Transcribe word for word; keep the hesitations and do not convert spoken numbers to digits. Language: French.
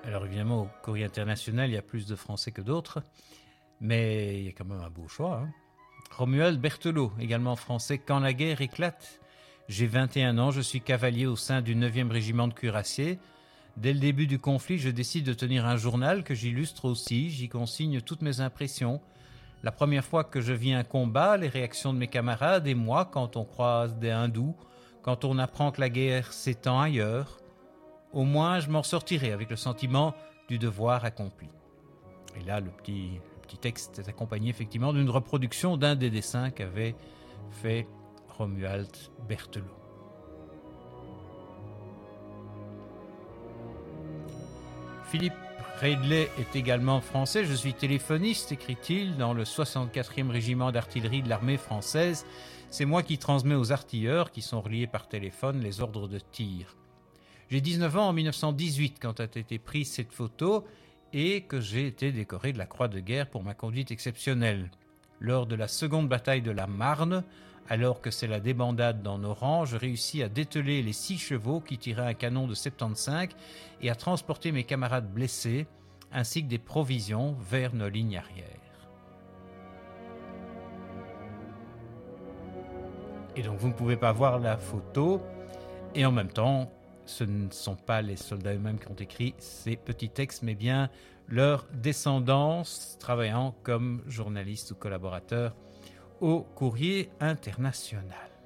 Alors évidemment, au Courrier international, il y a plus de Français que d'autres, mais il y a quand même un beau choix. Hein. Romuald Berthelot, également français. Quand la guerre éclate, j'ai vingt et un ans, je suis cavalier au sein du neuvième régiment de cuirassiers. Dès le début du conflit, je décide de tenir un journal que j'illustre aussi. J'y consigne toutes mes impressions. La première fois que je vis un combat, les réactions de mes camarades et moi quand on croise des hindous, quand on apprend que la guerre s'étend ailleurs, au moins je m'en sortirai avec le sentiment du devoir accompli. Et là, le petit, le petit texte est accompagné effectivement d'une reproduction d'un des dessins qu'avait fait Romuald Berthelot. Philippe Redley est également français. Je suis téléphoniste, écrit-il, dans le soixante-quatrième régiment d'artillerie de l'armée française. C'est moi qui transmets aux artilleurs, qui sont reliés par téléphone, les ordres de tir. J'ai dix-neuf ans en mille neuf cent dix-huit quand a été prise cette photo et que j'ai été décoré de la Croix de guerre pour ma conduite exceptionnelle. Lors de la seconde bataille de la Marne, alors que c'est la débandade dans nos rangs, je réussis à dételer les six chevaux qui tiraient un canon de soixante-quinze et à transporter mes camarades blessés ainsi que des provisions vers nos lignes arrière. Et donc vous ne pouvez pas voir la photo et en même temps, ce ne sont pas les soldats eux-mêmes qui ont écrit ces petits textes, mais bien leurs descendants travaillant comme journalistes ou collaborateurs au Courrier international.